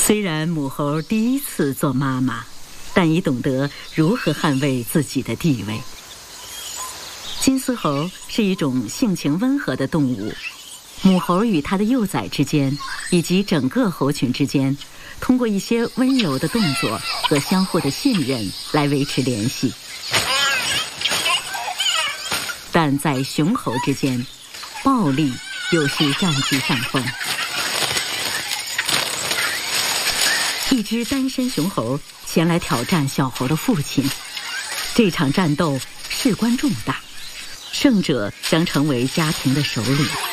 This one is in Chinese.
虽然母猴第一次做妈妈，但已懂得如何捍卫自己的地位。金丝猴是一种性情温和的动物，母猴与它的幼崽之间，以及整个猴群之间，通过一些温柔的动作和相互的信任来维持联系。但在雄猴之间，暴力有时占据上风。一只单身雄猴前来挑战小猴的父亲，这场战斗事关重大，胜者将成为家庭的首领。